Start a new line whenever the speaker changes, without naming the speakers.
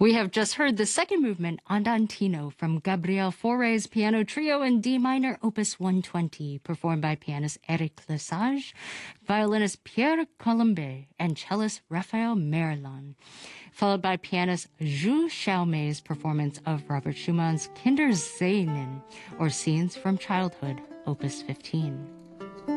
We have just heard the second movement, Andantino, from Gabriel Fauré's Piano Trio in D minor, Opus 120, performed by pianist Eric Lesage, violinist Pierre Colombe, and cellist Raphael Merlan, followed by pianist Zhu Xiaomei's performance of Robert Schumann's Kinderscenen, or Scenes from Childhood, Opus 15.